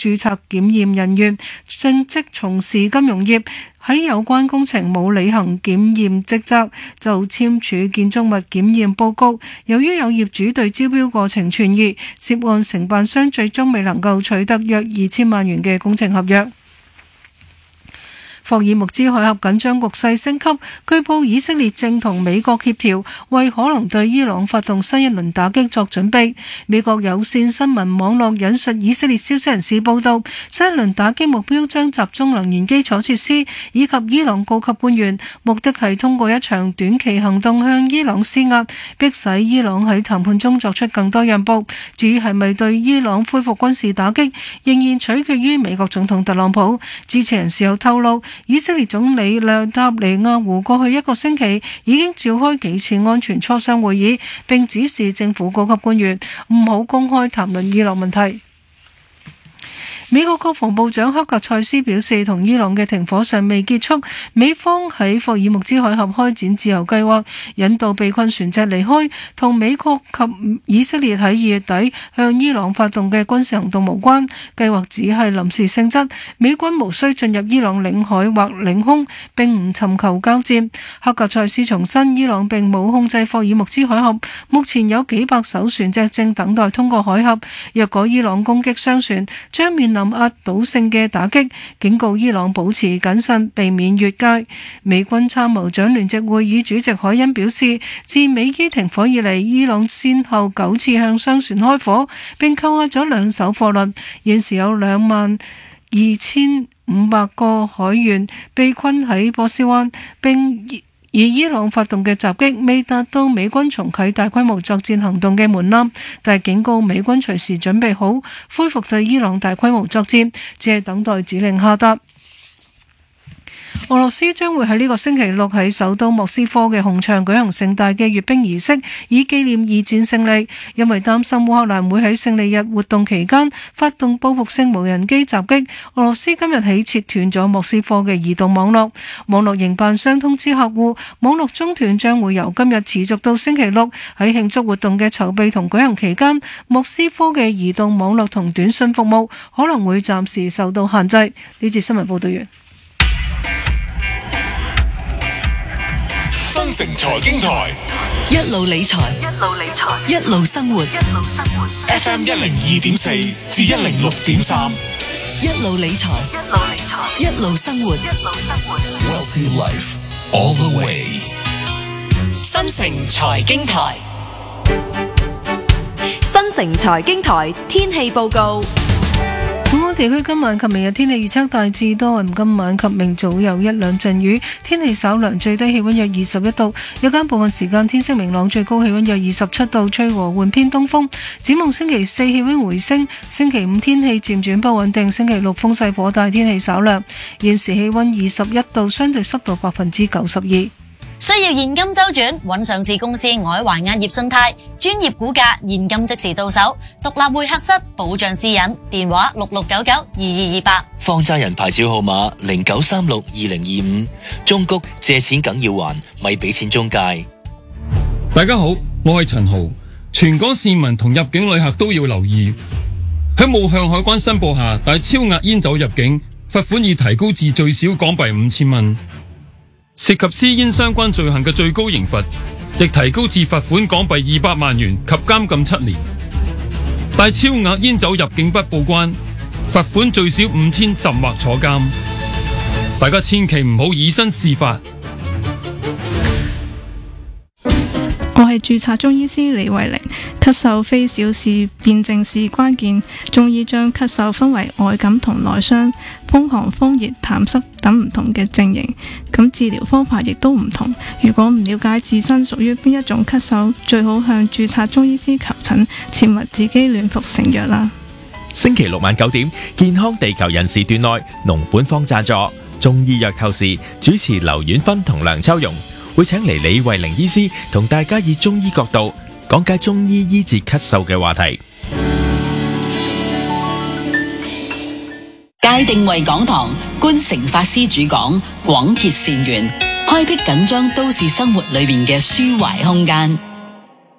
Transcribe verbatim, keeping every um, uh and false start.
註冊檢驗人員，正職從事金融業，喺有關工程冇履行檢驗職責，就簽署建築物檢驗報告。由於有業主對招標過程存疑，涉案承辦商最終未能夠取得約二千萬元嘅工程合約。霍爾木茲海峽緊張局勢升級，據報以色列正同美國協調，為可能對伊朗發動新一輪打擊作準備。美國有線新聞網絡引述以色列消息人士報道，新一輪打擊目標將集中能源基礎設施以及伊朗高級官員，目的係通過一場短期行動向伊朗施壓，迫使伊朗喺談判中作出更多讓步。至於係咪對伊朗恢復軍事打擊，仍然取決於美國總統特朗普。知情人士又透露，以色列總理內塔尼亞胡過去一個星期已經召開幾次安全磋商會議，並指示政府高級官員唔好公開談論伊朗問題。美國國防部長克格塞斯表示，同伊朗嘅停火尚未結束，美方喺霍爾木茲海峽開展自由計劃，引導被困船隻離開，同美國及以色列喺二月底向伊朗發動嘅軍事行動無關。計劃只係臨時性質，美軍無需進入伊朗領海或領空，並唔尋求交戰。克格塞斯重申，伊朗並冇控制霍爾木茲海峽，目前有幾百艘船隻正等待通過海峽。若果伊朗攻擊商船，將面臨壓倒性嘅打擊，警告伊朗保持謹慎，避免越界。美軍參謀長聯席會議主席海恩表示，自美伊停火以嚟，伊朗先後九次向商船開火，並扣押咗兩艘貨輪。現時有兩萬二千五百個海員被困喺波斯灣，並而伊朗發動嘅襲擊未達到美軍重啟大規模作戰行動嘅門檻，但係警告美軍隨時準備好恢復對伊朗大規模作戰，只係等待指令下達。俄羅斯將會喺呢個星期六喺首都莫斯科嘅紅場舉行盛大嘅閱兵儀式，以紀念二戰勝利。因為擔心烏克蘭會喺勝利日活動期間發動報復性無人機襲擊，俄羅斯今日起切斷咗莫斯科嘅移動網絡。網絡營辦商通知客戶，網絡中斷將會由今日持續到星期六。喺慶祝活動嘅籌備同舉行期間，莫斯科嘅移動網絡同短信服務可能會暫時受到限制。呢節新聞報道完。 新城財經台， 一路理財，一路理財，一路生活，一路生活。 F M 一零二點四至一零六點三， 一路理財，一路理財，一路生活，一路生活。 Wealthy life all the way。 新城財經台， 新城財經台天氣報告。 本港地區今晚及明日天氣預測大致多雲，今晚及明早有一兩陣雨，天氣稍涼，最低氣溫約二十一度，日間部分時間天色明朗，最高氣溫約二十七度，吹和緩偏東風。展望星期四氣溫回升，星期五天氣漸轉不穩定，星期六風勢頗大，天氣稍涼。現時氣溫二十一度，相對濕度百分之九十二。 需要現金周轉，揾上市公司我喺華亞業信貸，專業估價，現金即時到手，獨立會客室，保障私隱，電話六六九九二二二八。 放債人牌照號碼零九三六二零二五。中谷借錢梗要還，咪俾錢中介。 大家好，我係陳豪。全港市民同入境旅客都要留意，喺冇向海關申報下帶超額煙酒入境，罰款已提高至最少港幣五千蚊。涉及私煙相關罪行嘅最高刑罰亦提高至罰款港幣二百萬元及監禁七年。帶超額煙酒入境不報關，罰款最少五千甚或坐監。大家千祈唔好以身試法。 我係註冊中醫師李慧玲。咳嗽非小事，辨證是關鍵。中醫將咳嗽分為外感同內傷、風寒、風熱、痰濕等唔同嘅症型，咁治療方法亦都唔同。如果唔了解自身屬於邊一種咳嗽，最好向註冊中醫師求診，切勿自己亂服成藥啦。 星期六晚九點，健康地球人時段內，農本方贊助中醫藥透視，主持劉婉芬同梁秋容會請嚟李慧玲醫師同大家以中醫角度講解中醫醫治咳嗽嘅話題。 界定為港堂，觀誠法師主講，廣結善緣，開闢緊張都市生活裏面嘅抒懷空間。